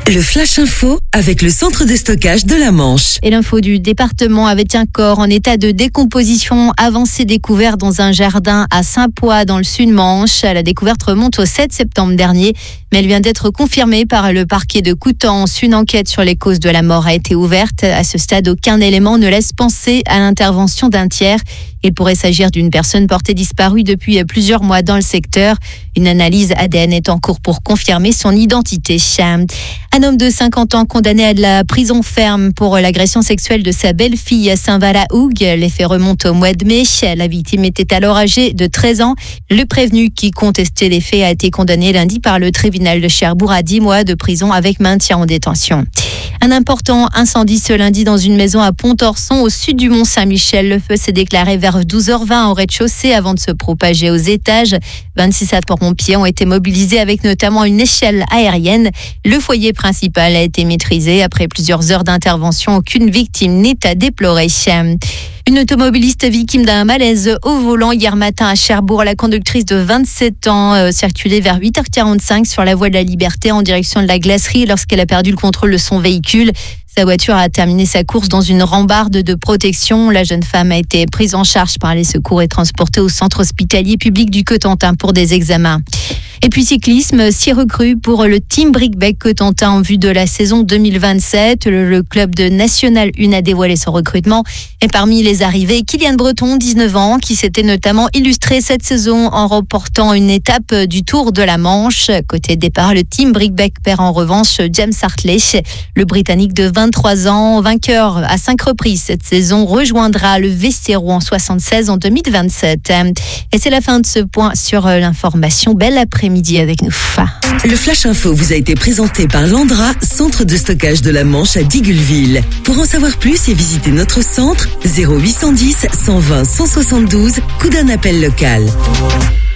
Le Flash Info avec le centre de stockage de la Manche. Et l'info du département avec un corps en état de décomposition avancé découvert dans un jardin à Saint-Pois dans le sud-Manche. La découverte remonte au 7 septembre dernier, mais elle vient d'être confirmée par le parquet de Coutances. Une enquête sur les causes de la mort a été ouverte. À ce stade, aucun élément ne laisse penser à l'intervention d'un tiers. Il pourrait s'agir d'une personne portée disparue depuis plusieurs mois dans le secteur. Une analyse ADN est en cours pour confirmer son identité. Un homme de 50 ans condamné à de la prison ferme pour l'agression sexuelle de sa belle-fille à Saint-Val-à-Hougue. Les faits remontent au mois de mai. La victime était alors âgée de 13 ans. Le prévenu qui contestait les faits a été condamné lundi par le tribunal de Cherbourg à 10 mois de prison avec maintien en détention. Un important incendie ce lundi dans une maison à Pont-Orson au sud du Mont-Saint-Michel. Le feu s'est déclaré vers 12h20 au rez-de-chaussée avant de se propager aux étages. 26 sapeurs-pompiers ont été mobilisés avec notamment une échelle aérienne. Le foyer principal a été maîtrisé. Après plusieurs heures d'intervention, aucune victime n'est à déplorer. Une automobiliste victime d'un malaise au volant hier matin à Cherbourg. La conductrice de 27 ans circulait vers 8h45 sur la voie de la Liberté en direction de la glacerie lorsqu'elle a perdu le contrôle de son véhicule. Sa voiture a terminé sa course dans une rambarde de protection. La jeune femme a été prise en charge par les secours et transportée au centre hospitalier public du Cotentin pour des examens. Et puis cyclisme, 6 recrues pour le Team Brickbeck Cotentin en vue de la saison 2027. Le club de National 1 a dévoilé son recrutement. Et parmi les arrivées, Kylian Breton, 19 ans, qui s'était notamment illustré cette saison en remportant une étape du Tour de la Manche. Côté départ, le Team Brickbeck perd en revanche James Hartley. Le Britannique de 23 ans, vainqueur à 5 reprises cette saison, rejoindra le Vesteiro en 76 en 2027. Et c'est la fin de ce point sur l'information. Belle après-midi avec nous. Le Flash Info vous a été présenté par Landra, centre de stockage de la Manche à Digulleville. Pour en savoir plus et visiter notre centre, 0810 120 172, coup d'un appel local.